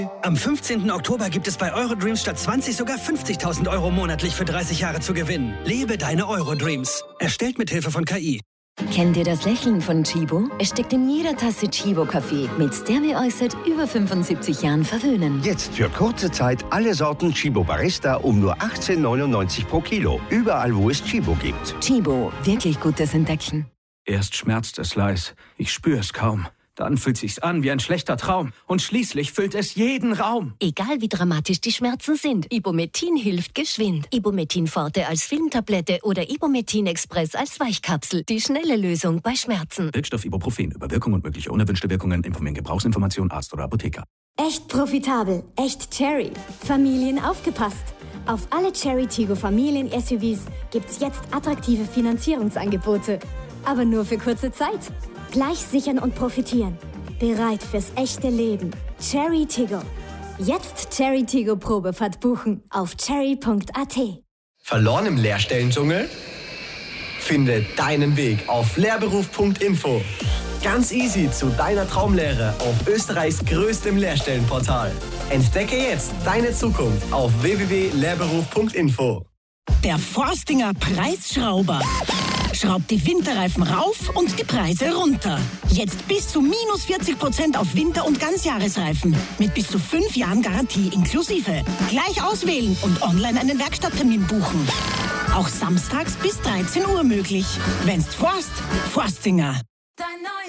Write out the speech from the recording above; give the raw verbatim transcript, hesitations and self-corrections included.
Am fünfzehnten Oktober gibt es bei Eurodreams statt zwanzig sogar fünfzigtausend Euro monatlich für dreißig Jahre zu gewinnen. Lebe deine Eurodreams. Erstellt mit Hilfe von K I. Kennt ihr das Lächeln von Chibo? Es steckt in jeder Tasse Chibo-Kaffee, mit der wir euch seit über fünfundsiebzig Jahren verwöhnen. Jetzt für kurze Zeit alle Sorten Chibo Barista um nur achtzehn neunundneunzig pro Kilo. Überall, wo es Chibo gibt. Chibo, wirklich gutes Entdecken. Erst schmerzt es leis, ich spüre es kaum. Dann fühlt sich's an wie ein schlechter Traum. Und schließlich füllt es jeden Raum. Egal wie dramatisch die Schmerzen sind, Ibumetin hilft geschwind. Ibumetin Forte als Filmtablette oder Ibumetin Express als Weichkapsel. Die schnelle Lösung bei Schmerzen. Wirkstoff Ibuprofen. Über Wirkung und mögliche unerwünschte Wirkungen informieren Gebrauchsinformation Arzt oder Apotheker. Echt profitabel, echt Cherry. Familien aufgepasst. Auf alle Cherry Tiggo Familien-S U Vs gibt's jetzt attraktive Finanzierungsangebote. Aber nur für kurze Zeit. Gleich sichern und profitieren. Bereit fürs echte Leben. Cherry Tiggo. Jetzt Cherry Tiggo Probefahrt buchen auf cherry punkt a t. Verloren im Lehrstellendschungel? Finde deinen Weg auf lehrberuf punkt info. Ganz easy zu deiner Traumlehre auf Österreichs größtem Lehrstellenportal. Entdecke jetzt deine Zukunft auf w w w punkt lehrberuf punkt info. Der Forstinger Preisschrauber. Schraubt die Winterreifen rauf und die Preise runter. Jetzt bis zu minus vierzig Prozent auf Winter- und Ganzjahresreifen. Mit bis zu fünf Jahren Garantie inklusive. Gleich auswählen und online einen Werkstatttermin buchen. Auch samstags bis dreizehn Uhr möglich. Wenn's Forst, Forstinger.